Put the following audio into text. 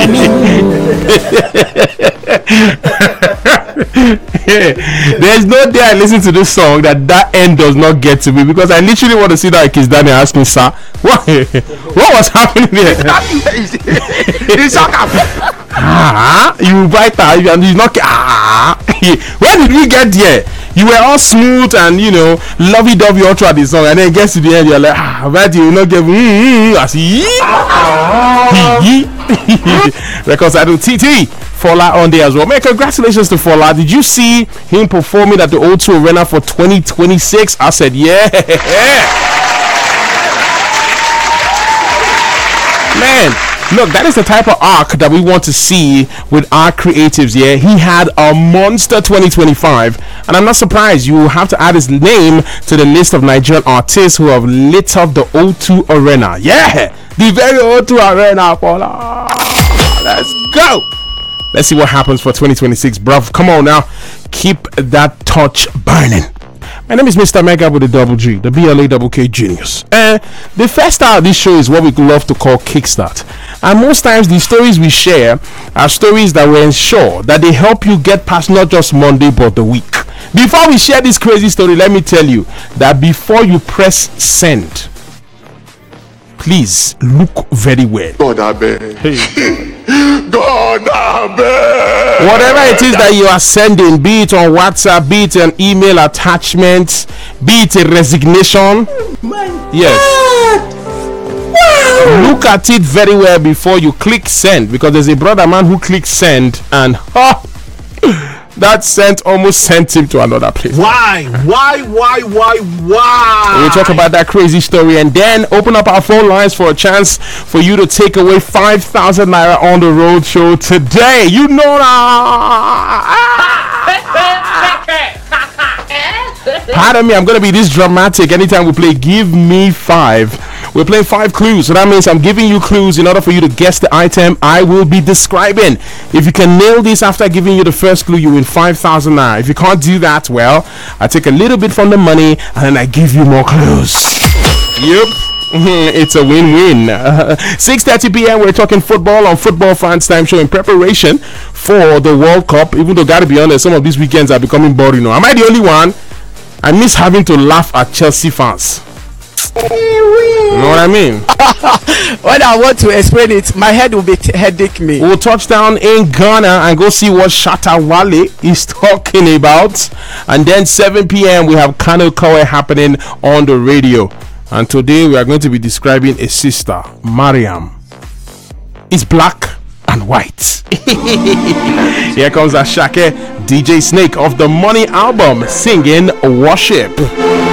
There's no day I listen to this song that end does not get to me, because I literally want to sit down and kiss Danny and ask me, sir, what was happening there? You bite her and you knock. Where did we get there? You were all smooth and lovey-dovey all throughout the song, and then it gets to the end, you're like, but you not give I see. Because I do TT Fola on there as well. Man, congratulations to Fola. Did you see him performing at the O2 Arena for 2026? I said, yeah. Man, look, that is the type of arc that we want to see with our creatives. Yeah, he had a monster 2025, and I'm not surprised you have to add his name to the list of Nigerian artists who have lit up the O2 Arena. Yeah, the very O2 Arena. Fola. Let's go. Let's see what happens for 2026, bruv. Come on now, keep that torch burning. My name is Mr. Mega with a double G, the BLA genius. The first star of this show is what we love to call Kickstart. And most times the stories we share are stories that will ensure that they help you get past not just Monday but the week. Before we share this crazy story, let me tell you that before you press send, please look very well. God, I beg. Hey, God, I beg. whatever it is that you are sending, be it on WhatsApp, be it an email attachment, be it a resignation, yes, look at it very well before you click send, because there's a brother man who clicked send and that sent almost sent him to another place. Why? We'll talk about that crazy story and then open up our phone lines for a chance for you to take away 5,000 naira on the road show today. You know pardon me, I'm going to be this dramatic anytime we play Give Me 5. We're playing 5 clues, so that means I'm giving you clues in order for you to guess the item I will be describing. If you can nail this after giving you the first clue, you win 5,000 naira. If you can't do that, well, I take a little bit from the money and then I give you more clues. Yep. It's a win-win. 6:30 p.m. we're talking football on Football Fans Time Show in preparation for the World Cup. Even though, gotta be honest, some of these weekends are becoming boring now. Am I the only one? I miss having to laugh at Chelsea fans. You know what I mean? When I want to explain it, my head will be headache me. We'll touch down in Ghana and go see what Shatta Wale is talking about. And then 7 p.m. we have Kano Kowe happening on the radio. And today we are going to be describing a sister, Mariam. It's black and white. Here comes Ashake, DJ Snake of the Money album, singing Worship.